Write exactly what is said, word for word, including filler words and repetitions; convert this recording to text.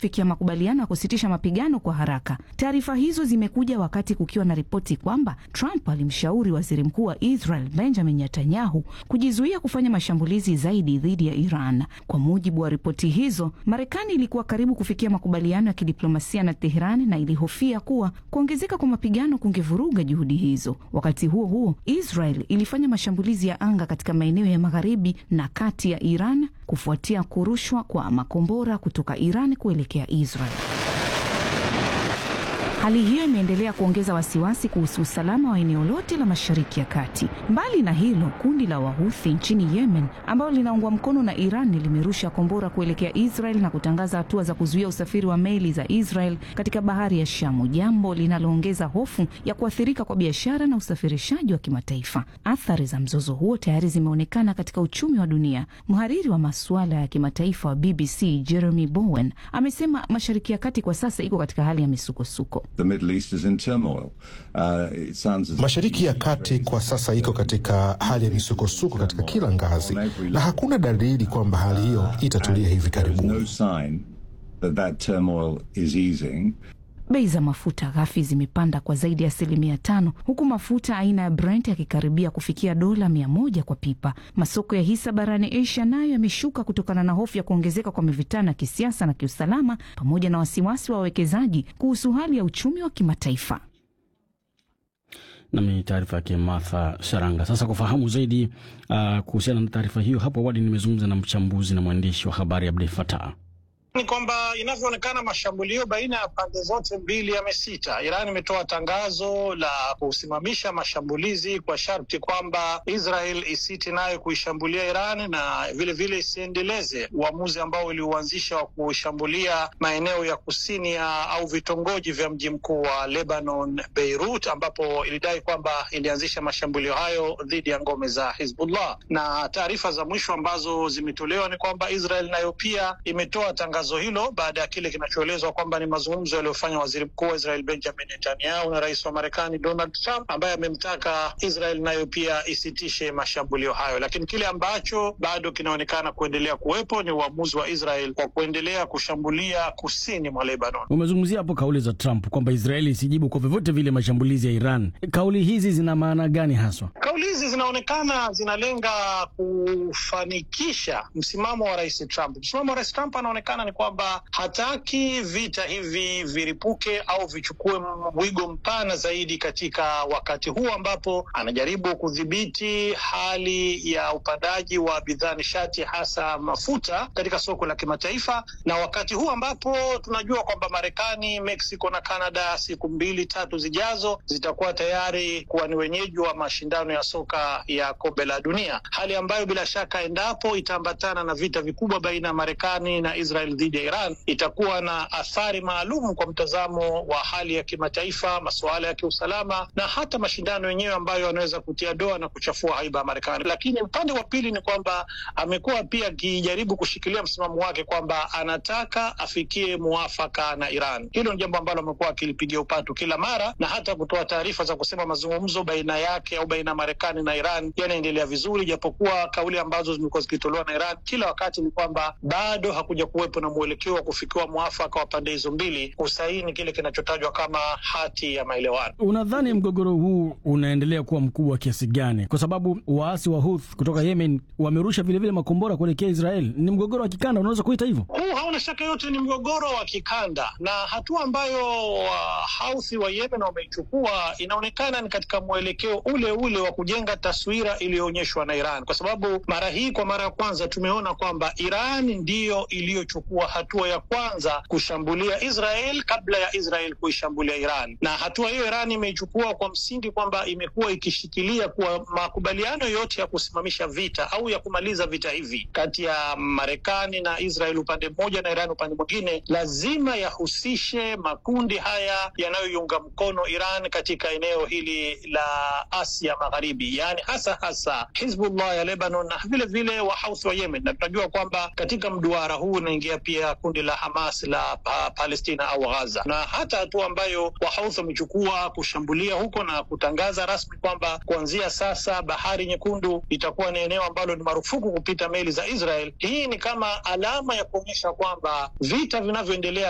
kufikia makubaliano ya kusitisha mapigano kwa haraka. Taarifa hizo zimekuja wakati kukiwa na ripoti kwamba Trump alimshauri waziri mkuu wa Israel Benjamin Netanyahu kujizuia kufanya mashambulizi zaidi dhidi ya Iran. Kwa mujibu wa ripoti hizo, Marekani ilikuwa karibu kufikia makubaliano ya kidiplomasia na Tehran na ilihofia kuwa kuongezeka kwa mapigano kungevuruga juhudi hizo. Wakati huo huo, Israel ilifanya mashambulizi ya anga katika maeneo ya magharibi na kati ya Iran kufuatia kurushwa kwa makombora kutoka Iran kuelekea Israel. Hali hiyo imeendelea kuongeza wasiwasi kuhusu usalama wa eneo lote la Mashariki ya Kati. Mbali na hilo, kundi la Wahuthi nchini Yemen ambalo linaungwa mkono na Iran limerusha kombora kuelekea Israel na kutangaza hatua za kuzuia usafiri wa meli za Israel katika bahari ya Shamu, jambo linaloongeza hofu ya kuathirika kwa biashara na usafirishaji wa kimataifa. Athari za mzozo huo tayari zimeonekana katika uchumi wa dunia. Mhariri wa masuala ya kimataifa wa B B C Jeremy Bowen amesema Mashariki ya Kati kwa sasa iko katika hali ya misukosuko. The Middle East is in turmoil. Uh, it sounds as Mashariki ya Kati kwa sasa iko katika hali ya misukosuko katika kila ngazi, na hakuna dalili kwamba hali hiyo itatulia hivi karibuni. no sign that that turmoil is easing. Bei za mafuta ghafi zimepanda kwa zaidi ya asilimia tano, huku mafuta aina ya Brent yakikaribia kufikia dola mia moja kwa pipa. Masoko ya hisa barani Asia nayo yameshuka kutokana na hofu ya kuongezeka kwa mivutano ya kisiasa na kiusalama, pamoja na wasiwasi wa wawekezaji kuhusu hali ya uchumi wa kimataifa. Nami taarifa yake Martha Saranga. Sasa kufahamu zaidi uh, kuhusiana na taarifa hiyo, hapo awali nimezungumza na mchambuzi na mwandishi wa habari Abdel Fattah. Ni kwamba inavyoonekana mashambulio baina ya pande zote mbili yamesita. Iran imetoa tangazo la kusimamisha mashambulizi kwa sharti kwamba Israel isiti nayo kuishambulia Iran na vile vile isiendeleze uamuzi ambao uliuanzisha wa kushambulia maeneo ya kusini ya au vitongoji vya mji mkuu wa Lebanon, Beirut, ambapo ilidai kwamba ilianzisha mashambulio hayo dhidi ya ngome za Hezbollah. Na taarifa za mwisho ambazo zimetolewa ni kwamba Israel nayo pia imetoa tangazo hilo baada ya kile kinachoelezwa kwamba ni mazungumzo yaliyofanywa waziri mkuu wa Israel Benjamin Netanyahu na rais wa Marekani Donald Trump, ambaye amemtaka Israel nayo pia isitishe mashambulio hayo. Lakini kile ambacho bado kinaonekana kuendelea kuwepo ni uamuzi wa Israel kwa kuendelea kushambulia kusini mwa Lebanon. Umezungumzia hapo kauli za Trump kwamba Israeli isijibu kwa vyovyote vile mashambulizi ya Iran. Kauli hizi zina maana gani haswa? Kauli hizi zinaonekana zinalenga kufanikisha msimamo wa rais Trump. Msimamo wa rais Trump anaonekana ni kwamba hataki vita hivi viripuke au vichukue mwigo mpana zaidi katika wakati huu ambapo anajaribu kudhibiti hali ya upandaji wa bidhaa nishati hasa mafuta katika soko la kimataifa, na wakati huu ambapo tunajua kwamba Marekani, Mexico na Canada siku mbili tatu zijazo zitakuwa tayari kuwa ni wenyeji wa mashindano ya soka ya kombe la dunia, hali ambayo bila shaka endapo itaambatana na vita vikubwa baina ya Marekani na Israel dhidi ya Iran itakuwa na athari maalum kwa mtazamo wa hali ya kimataifa, masuala ya kiusalama na hata mashindano yenyewe ambayo yanaweza kutia doa na kuchafua haiba ya Marekani. Lakini upande wa pili ni kwamba amekuwa pia akijaribu kushikilia msimamo wake kwamba anataka afikie muafaka na Iran. Hilo ni jambo ambalo amekuwa akilipigia upatu kila mara na hata kutoa taarifa za kusema mazungumzo baina yake au baina Marekani na Iran yanaendelea vizuri, japokuwa kauli ambazo zimekuwa zikitolewa na Iran kila wakati ni kwamba bado hakuja kuwepo na mwelekeo wa kufikiwa muafaka wa pande hizo mbili kusaini kile kinachotajwa kama hati ya maelewano. Unadhani mgogoro huu unaendelea kuwa mkubwa kiasi gani? Kwa sababu waasi wa Houthi kutoka Yemen wamerusha vile vile makombora kuelekea Israel. Ni mgogoro wa kikanda, unaweza kuita hivyo? Huu hauna shaka yote ni mgogoro wa kikanda, na hatua ambayo uh, Houthi wa Yemen wameichukua inaonekana ni katika mwelekeo ule ule wa kujenga taswira iliyoonyeshwa na Iran, kwa sababu mara hii kwa mara ya kwanza tumeona kwamba Iran ndiyo iliyochukua hatua ya kwanza kushambulia Israel kabla ya Israel kuishambulia Iran, na hatua hiyo Iran imeichukua kwa msingi kwamba imekuwa ikishikilia kuwa makubaliano yote ya kusimamisha vita au ya kumaliza vita hivi kati ya Marekani na Israel upande mmoja na Iran upande mwingine lazima yahusishe makundi haya yanayoiunga mkono Iran katika eneo hili la Asia Magharibi, yani hasa hasa Hezbollah ya Lebanon na vile vile wa Houthi wa Yemen. Na tunajua kwamba katika mduara huu unaingia pia kundi la Hamas la pa, Palestina au Gaza, na hata hatua ambayo wa Houthi wamechukua kushambulia huko na kutangaza rasmi kwamba kuanzia sasa Bahari Nyekundu itakuwa ni eneo ambalo ni marufuku kupita meli za Israel. Hii ni kama alama ya kuonyesha kwamba vita vinavyoendelea